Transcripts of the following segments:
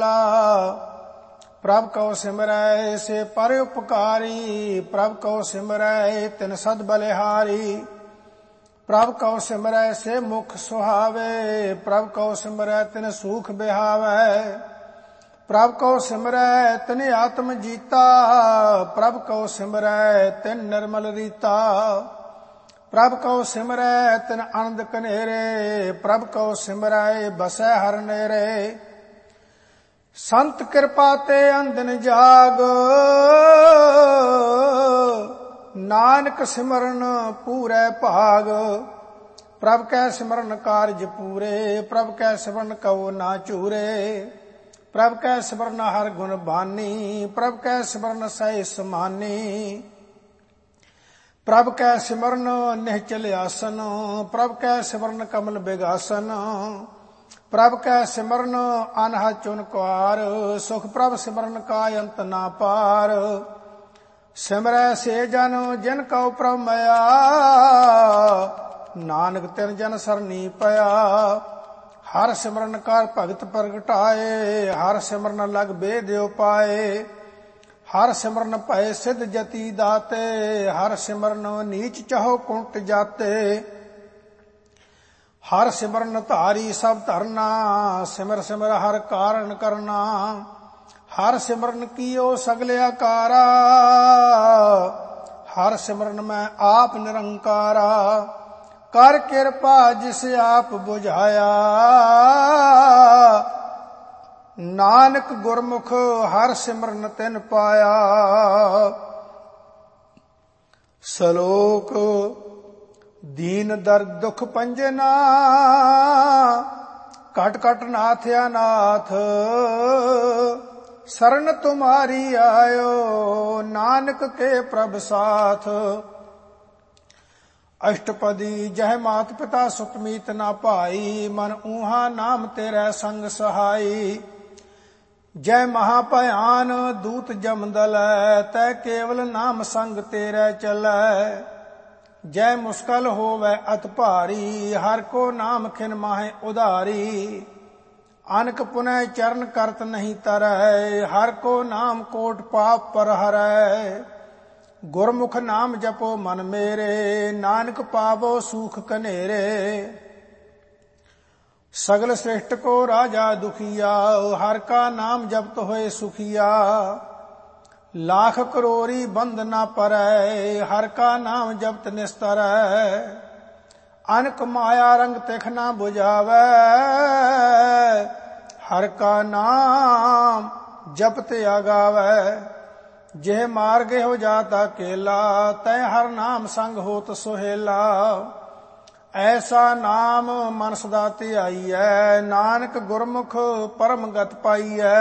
मैला। प्रभ कौ सिमरै से पर उपकारी, प्रभ कौ सिमरै तिन सद बलिहारी। प्रभ कौ सिमरै से मुख सुहावे, प्रभ कौ सिमरै तिन सूख बिहावै। प्रभ कौ सिमरै तिन आत्म जीता, प्रभ कौ सिमरै तिन निर्मल रीता। प्रभ कौ सिमरै तिन आनंद कनेरे, प्रभ कौ सिमरै बसै हर नेरे। संत कृपा ते अंधन जाग, नानक सिमरन पूरै भाग। प्रभ कै सिमरन कारज पूरे, प्रभ कै सिमरन कहो ना चूरे। प्रभ कै सिमरन हर गुण बानी, प्रभ कै सिमरन सहि समानी। प्रभ कै सिमरन निहचल आसन, प्रभ कै सिमरन कमल बिगासन। प्रभ कै सिमरन अनह चुन कुआर, सुख प्रभ सिमरन का अंत ना पार। सिमरै से जन जिन कौ प्रभ मया, नानक तिन जन सरनी पया। हर सिमरन कर भगत प्रगटाए, हर सिमरन लग बेद उपाए। हर सिमरन भय सिद्ध जति दाते, हर सिमरन नीच चहो कुंट जाते। हर सिमरन धारी सब धरना, सिमर सिमर हर कारण करना। हर सिमरन कियो सगले आकारा, हर सिमरन में आप निरंकारा। कर कृपा जिस आप बुझाया, नानक गुरमुख हर सिमरन तिन पाया। सलोक दीन दर्द दुख पंजना, कट कट नाथ अनाथ। शरण तुम्हारी आयो, नानक के प्रभ साथ। अष्टपदी जह मात पिता सुत मीत ना भाई, मन ऊहा नाम तेरे संग सहाई। जय महाभयान दूत जमदल, तै केवल नाम संग तेरे चलै। जय मुश्किल होवै अत भारी, हर को नाम खिन माहे उधारी। अनक पुनः चरण करत नहीं तरै, हर को नाम कोट पाप पर हरै। गुरमुख नाम जपो मन मेरे, नानक पावो सूख कनेरे। सगल श्रेष्ठ को राजा दुखिया, हर का नाम जपत होए सुखिया। लाख करोरी बंद ना परै, हर का नाम जपत निस्तरै। अनक माया रंग तिख ना बुझावै, हर का नाम जपत आगावै। जेह मार्ग हो जाता केला, तै हर नाम संग होत सुहेला। ऐसा नाम मन सदा ध्याईऐ, नानक गुरमुख परम गत पाईऐ।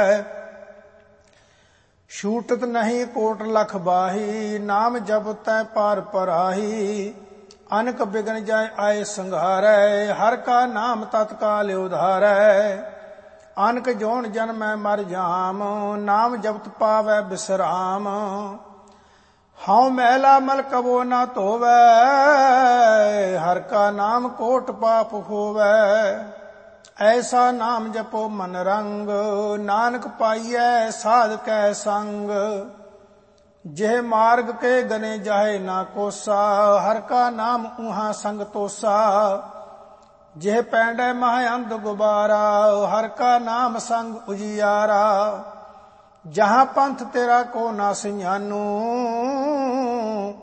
छूटत नहीं कोट लख बाही, नाम जपतै पार पराही। अनक बिघन जाय आए संघारै, हर का नाम तत्काल उधारै। अनक जोन जन्मै मर जाम, नाम जपत पावै बिसराम। हऊँ मैला मल कबो न धोवै, हर का नाम कोट पाप होवै। ऐसा नाम जपो मन रंग, नानक पाईऐ साध कै संग। जेह मार्ग के गने जाहे ना कोसा, हर का नाम ऊहा संग तोसा। जेह पैंडै मह अंध गुबारा, हर का नाम संग उजियारा। जहाँ पंथ तेरा को ना सियानू,